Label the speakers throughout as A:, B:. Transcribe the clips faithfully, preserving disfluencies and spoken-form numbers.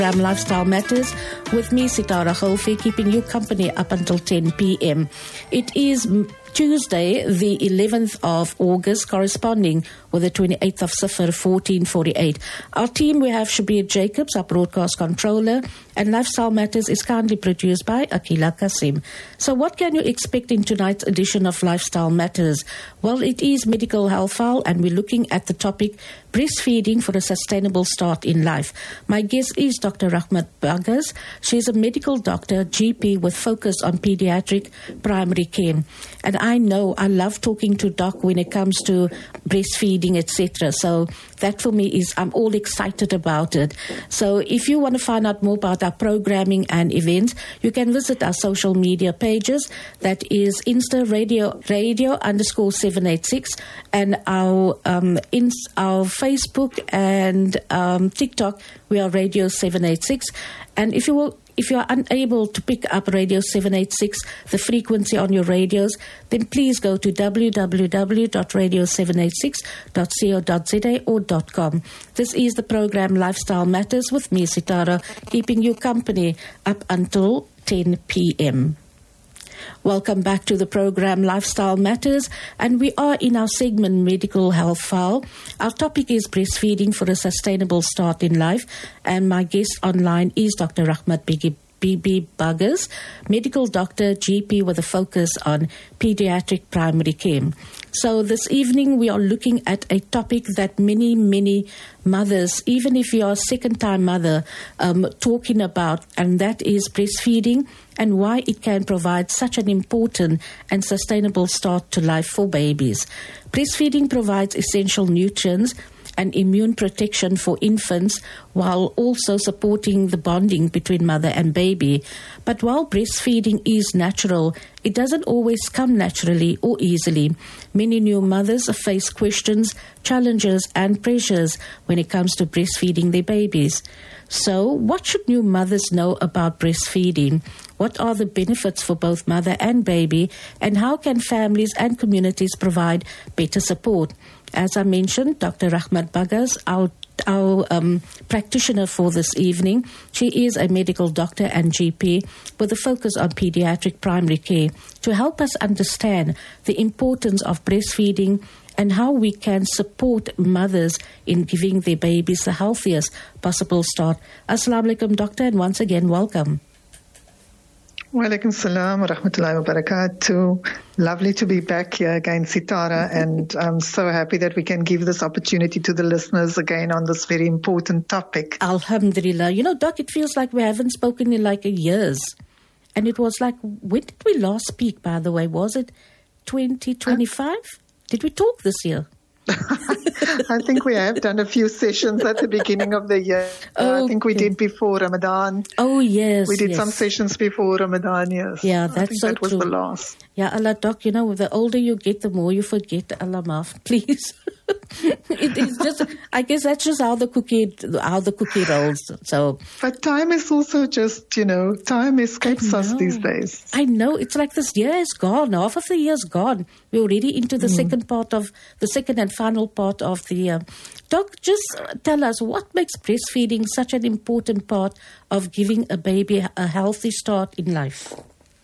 A: Lifestyle Matters with me, Sitara Kholfi, keeping you company up until ten p.m. It is Tuesday, the eleventh of August, corresponding with the twenty-eighth of Safar, fourteen forty-eight. Our team, we have Shabir Jacobs, our broadcast controller, and Lifestyle Matters is kindly produced by Akila Kasim. So what can you expect in tonight's edition of Lifestyle Matters? Well, it is Medical Health File, and we're looking at the topic breastfeeding for a sustainable start in life. My guest is Doctor Rahmat Bagas. She's a medical doctor, G P, with focus on pediatric primary care. And I know I love talking to Doc when it comes to breastfeeding, et cetera. So that for me is, I'm all excited about it. So if you want to find out more about our programming and events, you can visit our social media pages. That is Insta Radio, radio underscore seven eight six, and our, um, in, our Facebook and um, TikTok, we are Radio seven eight six. And if you will, if you are unable to pick up Radio seven eight six, the frequency on your radios, then please go to w w w dot radio seven eight six dot co dot z a or .com. This is the program Lifestyle Matters with me, Sitara, keeping you company up until ten p.m. Welcome back to the program Lifestyle Matters, and we are in our segment Medical Health File. Our topic is breastfeeding for a sustainable start in life, and my guest online is Doctor Rahmat B B Bagas, medical doctor, G P with a focus on pediatric primary care. So this evening we are looking at a topic that many, many mothers, even if you are a second-time mother, um, talking about, and that is breastfeeding and why it can provide such an important and sustainable start to life for babies. Breastfeeding provides essential nutrients and immune protection for infants while also supporting the bonding between mother and baby. But while breastfeeding is natural, it doesn't always come naturally or easily. Many new mothers face questions, challenges and pressures when it comes to breastfeeding their babies. So what should new mothers know about breastfeeding? What are the benefits for both mother and baby? And how can families and communities provide better support? As I mentioned, Doctor Rahmat Bagas, our our um, practitioner for this evening. She is a medical doctor and G P with a focus on pediatric primary care to help us understand the importance of breastfeeding and how we can support mothers in giving their babies the healthiest possible start. Assalamu alaikum, doctor, and once again, welcome.
B: Wa alaikum salam wa rahmatullahi wa barakatuh. Lovely to be back here again, Sitara, and I'm so happy that we can give this opportunity to the listeners again on this very important topic.
A: Alhamdulillah. You know, Doc, it feels like we haven't spoken in like a years. And it was like, when did we last speak, by the way? Was it twenty twenty-five? Uh, did we talk this year?
B: I think we have done a few sessions at the beginning of the year. Oh, I think we did before Ramadan.
A: Oh, yes.
B: We did
A: yes.
B: some sessions before Ramadan, yes.
A: Yeah, that's
B: I think
A: so
B: that was
A: true.
B: the last.
A: Yeah, Allah, Doc, you know, the older you get, the more you forget. Allah maaf, please. It is just, I guess that's just how the cookie, how the cookie rolls. So,
B: but time is also just, you know, time escapes us these days.
A: I know. It's like this year is gone. Half of the year is gone. We're already into the mm. second part of, the second and final part of the year. Doc, just tell us, what makes breastfeeding such an important part of giving a baby a healthy start in life?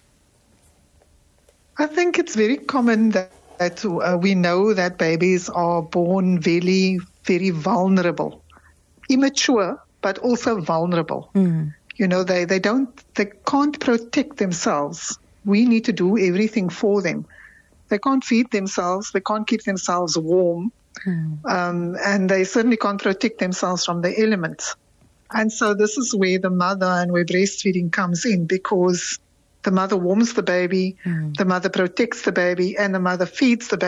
B: I think it's very common that that uh, we know that babies are born very, very vulnerable, immature, but also vulnerable. Mm. You know, they, they don't, they can't protect themselves. We need to do everything for them. They can't feed themselves. They can't keep themselves warm. Mm. Um, and they certainly can't protect themselves from the elements. And so this is where the mother and where breastfeeding comes in, because the mother warms the baby, mm. the mother protects the baby, and the mother feeds the baby.